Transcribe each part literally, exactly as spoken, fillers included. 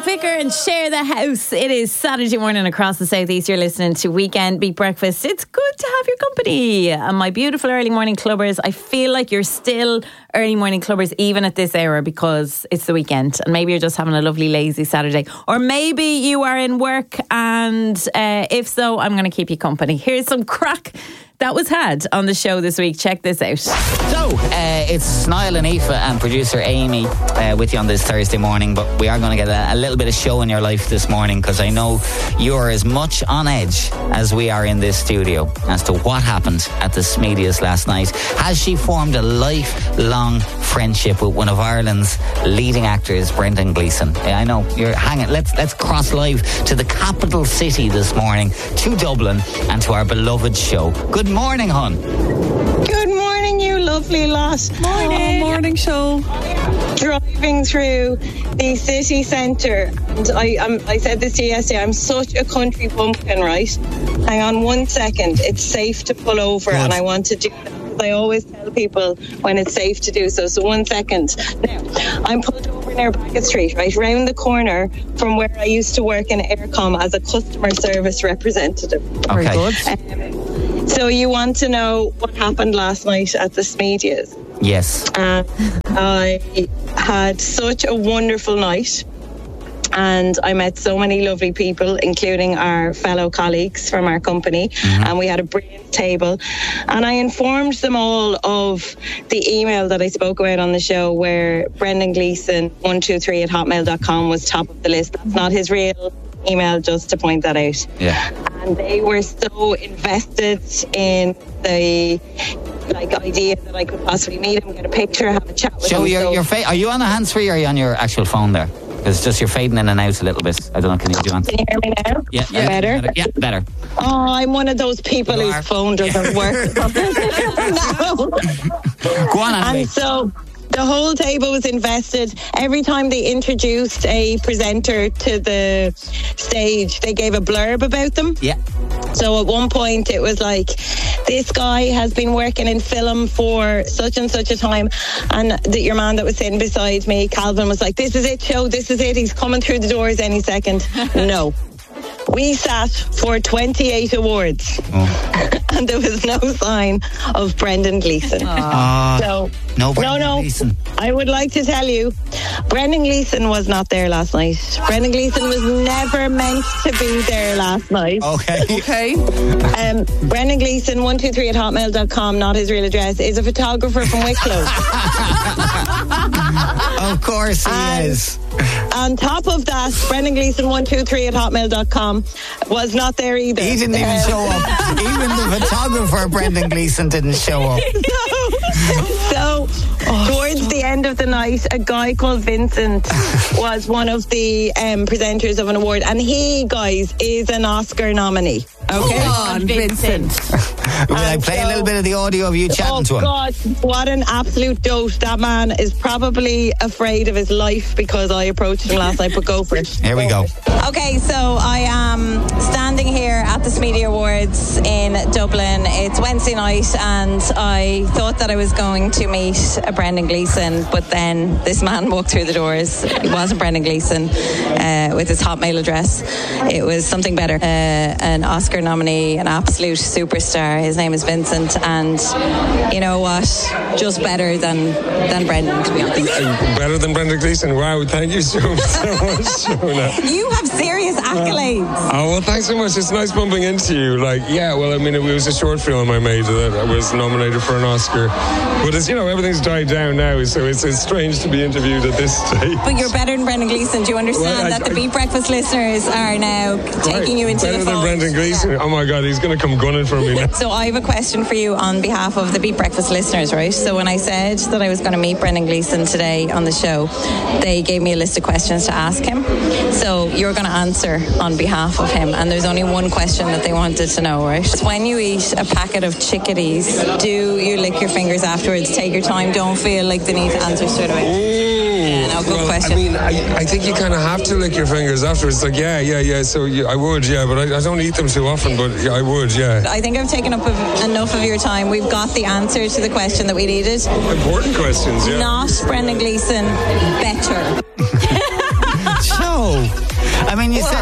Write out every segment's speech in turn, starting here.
Niall Ficker and Share the House. It is Saturday morning across the southeast. You're listening to Weekend Beat Breakfast. It's good to have your company. And my beautiful early morning clubbers, I feel like you're still early morning clubbers even at this hour because it's the weekend. And maybe you're just having a lovely lazy Saturday. Or maybe you are in work, and uh, if so, I'm going to keep you company. Here's some crack that was had on the show this week. Check this out. So, uh, it's Niall and Aoife and producer Amy uh, with you on this Thursday morning, but we are going to get a, a little bit of show in your life this morning because I know you're as much on edge as we are in this studio as to what happened at the Smedias last night. Has she formed a lifelong friendship with one of Ireland's leading actors, Brendan Gleeson? Yeah, I know, you're hanging. Let's, let's cross live to the capital city this morning, to Dublin, and to our beloved show. Good morning, hon. Good morning, you lovely lot. Morning. Oh, morning show. Driving through the city centre, and I um, I said this to you yesterday, I'm such a country bumpkin, right? Hang on one second. It's safe to pull over, Good. And I want to do that. I always tell people when it's safe to do so. So one second. Now, I'm pulled over near Brackett Street, right round the corner from where I used to work in Aircom as a customer service representative. Okay. Very good. Um, so you want to know what happened last night at the Smedias? Yes. Uh, I had such a wonderful night. And I met so many lovely people, including our fellow colleagues from our company. Mm-hmm. And we had a brilliant table. And I informed them all of the email that I spoke about on the show where Brendan Gleeson one two three at hotmail dot com was top of the list. That's not his real email, just to point that out. Yeah. And they were so invested in the like idea that I could possibly meet him, get a picture, have a chat with Show him. your, so, your fa- Are you on a hands-free or are you on your actual phone there? It's just you're fading in and out a little bit. I don't know, can you do you Can you hear me now? Yeah, yeah. Better? better? Yeah, better. Oh, I'm one of those people You whose are. phone doesn't work. No. Go on, anyway. And so the whole table was invested. Every time they introduced a presenter to the stage, they gave a blurb about them. Yeah. So at one point it was like, this guy has been working in film for such and such a time, and the, your man that was sitting beside me, Calvin, was like, this is it, show, this is it, he's coming through the doors any second. No. We sat for twenty-eight awards, oh. and there was no sign of Brendan Gleeson. Uh, so, no, Brendan no, no. Gleeson. I would like to tell you, Brendan Gleeson was not there last night. Brendan Gleeson was never meant to be there last night. Okay. Okay. Um, Brendan Gleeson, one two three at hotmail dot com, not his real address, is a photographer from Wicklow. Of course he and is. On top of that, Brendan Gleeson, one two three at hotmail dot com was not there either. He didn't even um, show up. Even the photographer, Brendan Gleeson, didn't show up. So, oh, towards the end of the night, a guy called Vincent was one of the um, presenters of an award, and he, guys, is an Oscar nominee. Okay, Go on, Vincent. Will I play so, a little bit of the audio of you chatting oh to him? God, what an absolute dote. That man is probably afraid of his life because I approached him last night, but go for it. Here we go. Okay, so I am standing here at the Smedia Awards in Dublin. It's Wednesday night, and I thought that I was going to meet a Brendan Gleeson, but then this man walked through the doors. It wasn't Brendan Gleeson uh, with his Hotmail address. It was something better. Uh, an Oscar nominee, an absolute superstar. His name is Vincent, and you know what? Just better than than Brendan, to be honest. Better than Brendan Gleeson. Wow, thank you so, so much, Shona. You have serious accolades. Oh, well, thanks so much. It's nice bumping into you. Like, yeah, well, I mean, it was a short film I made that I was nominated for an Oscar. But it's, you know, everything's died down now, so it's, it's strange to be interviewed at this stage. But you're better than Brendan Gleeson. Do you understand Well, I- that the I- Beat Breakfast listeners are now taking you into Better the than fold? Brendan Gleeson. Oh my God, he's going to come gunning for me now. So I have a question for you on behalf of the Beat Breakfast listeners, right? So when I said that I was going to meet Brendan Gleeson today on the show, they gave me a list of questions to ask him. So you're going to answer on behalf of him. And there's only one question that they wanted to know, right? When you eat a packet of chickadees, do you lick your fingers afterwards? Take your time. Don't feel like the need to answer straight away. Yeah, no, good well, question. I mean, I, I think you kind of have to lick your fingers afterwards. Like, yeah, yeah, yeah. So you, I would, yeah, but I, I don't eat them too often. But yeah, I would, yeah. I think I've taken up of, enough of your time. We've got the answer to the question that we needed. Important questions, yeah. Not Brendan Gleeson, better. So,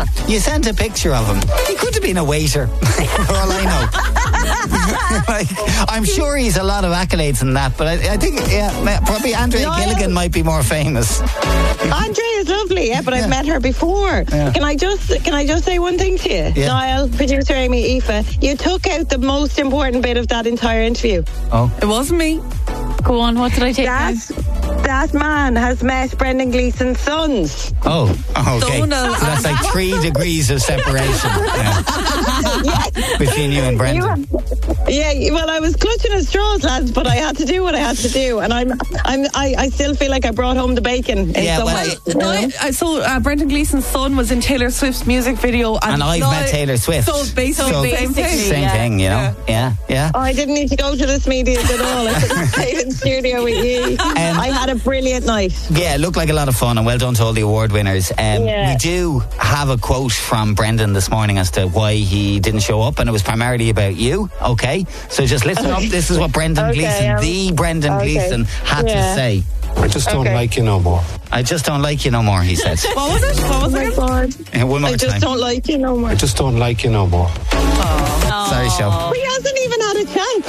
You sent a picture of him. He could have been a waiter, for all I know. Like, I'm sure he's a lot of accolades in that, but I, I think, yeah, probably Andrea No, Gilligan might be more famous. Andrea's lovely, yeah, but Yeah. I've met her before. Yeah. Can I just can I just say one thing to you? Yeah. Niall, producer Amy, Aoife, you took out the most important bit of that entire interview. Oh. It wasn't me. Go on, what did I take? That, that man has met Brendan Gleeson's sons. Oh, okay. Don't know. So that's like three degrees of separation yeah, between you and Brendan. Yeah, well, I was clutching at straws, lads, but I had to do what I had to do, and I'm, I'm, I, I still feel like I brought home the bacon in Yeah, some well, way. I- No, I, I saw uh, Brendan Gleeson's son was in Taylor Swift's music video, and, And I've now- met Taylor Swift. So it's basically So the same thing. Same Yeah. thing, you know? Yeah, yeah. Oh, I didn't need to go to this media at all. I could have stayed in studio with you. I had a brilliant night. Yeah, it looked like a lot of fun, and well done to all the award winners. Um, Yeah. We do have a quote from Brendan this morning as to why he didn't show up, and it was primarily about you, okay? So just listen up. This is what Brendan Okay, Gleeson, um, the Brendan okay. Gleeson, had Yeah. to say. I just don't Okay. like you no more. I just don't like you no more, he said. What was it? What was Oh my it? God. Uh, One more I just time. don't like you no more. I just don't like you no more. Sorry, show. He hasn't even had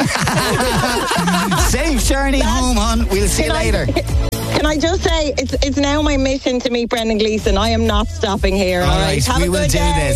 a chance. Safe journey home, hon. We'll see you Can I- later. Can I just say, it's it's now my mission to meet Brendan Gleeson. I am not stopping here. All All right, right, have we a will good do day. this.